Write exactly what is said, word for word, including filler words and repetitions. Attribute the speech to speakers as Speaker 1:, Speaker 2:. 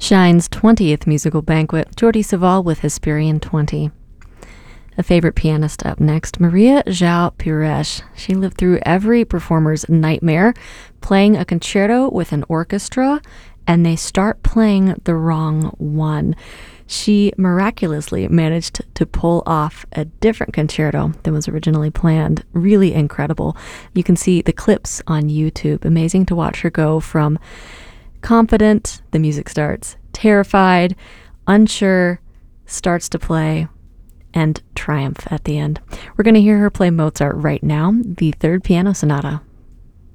Speaker 1: Shine's twentieth musical banquet, Jordi Savall with Hesperian twenty. A favorite pianist up next, Maria João Pires. She lived through every performer's nightmare, playing a concerto with an orchestra, and they start playing the wrong one. She miraculously managed to pull off a different concerto than was originally planned. Really incredible. You can see the clips on YouTube. Amazing to watch her go from confident, the music starts, terrified, unsure, starts to play, and triumph at the end. We're going to hear her play Mozart right now, the Third Piano Sonata.